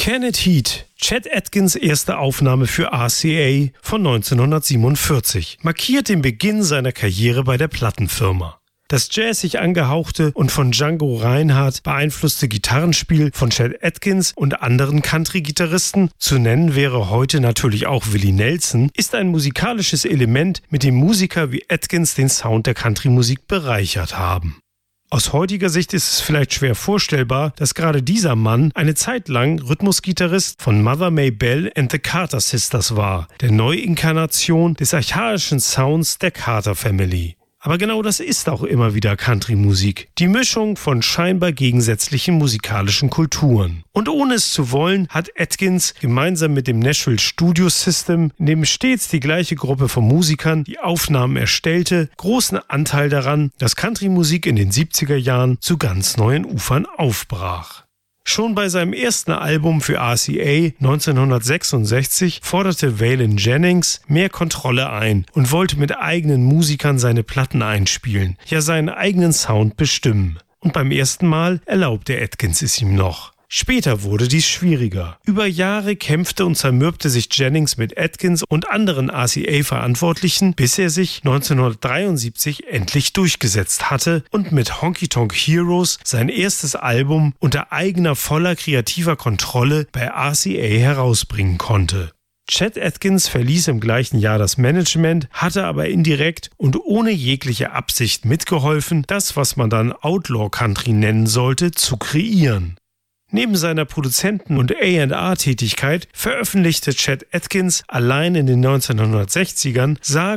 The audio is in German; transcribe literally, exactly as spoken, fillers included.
Can It Heat? Chet Atkins erste Aufnahme für R C A von neunzehnhundertsiebenundvierzig markiert den Beginn seiner Karriere bei der Plattenfirma. Das jazzig angehauchte und von Django Reinhardt beeinflusste Gitarrenspiel von Chet Atkins und anderen Country-Gitarristen, zu nennen wäre heute natürlich auch Willie Nelson, ist ein musikalisches Element, mit dem Musiker wie Atkins den Sound der Country-Musik bereichert haben. Aus heutiger Sicht ist es vielleicht schwer vorstellbar, dass gerade dieser Mann eine Zeit lang Rhythmusgitarrist von Mother Maybelle and the Carter Sisters war, der Neuinkarnation des archaischen Sounds der Carter Family. Aber genau das ist auch immer wieder Country-Musik. Die Mischung von scheinbar gegensätzlichen musikalischen Kulturen. Und ohne es zu wollen, hat Atkins gemeinsam mit dem Nashville Studio System, in dem stets die gleiche Gruppe von Musikern die Aufnahmen erstellte, großen Anteil daran, dass Country-Musik in den siebziger Jahren zu ganz neuen Ufern aufbrach. Schon bei seinem ersten Album für R C A neunzehnhundertsechsundsechzig forderte Waylon Jennings mehr Kontrolle ein und wollte mit eigenen Musikern seine Platten einspielen, ja seinen eigenen Sound bestimmen. Und beim ersten Mal erlaubte Atkins es ihm noch. Später wurde dies schwieriger. Über Jahre kämpfte und zermürbte sich Jennings mit Atkins und anderen R C A-Verantwortlichen, bis er sich neunzehnhundertdreiundsiebzig endlich durchgesetzt hatte und mit Honky Tonk Heroes sein erstes Album unter eigener voller kreativer Kontrolle bei R C A herausbringen konnte. Chet Atkins verließ im gleichen Jahr das Management, hatte aber indirekt und ohne jegliche Absicht mitgeholfen, das, was man dann Outlaw Country nennen sollte, zu kreieren. Neben seiner Produzenten- und A and R-Tätigkeit veröffentlichte Chet Atkins allein in den neunzehnhundertsechzigern sage